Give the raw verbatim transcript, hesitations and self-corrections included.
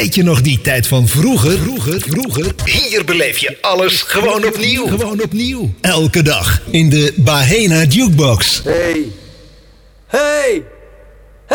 Weet je nog die tijd van vroeger? Vroeger, vroeger. Hier beleef je alles gewoon opnieuw. Gewoon opnieuw. Elke dag in de Bahena Jukebox. Hey. Hey.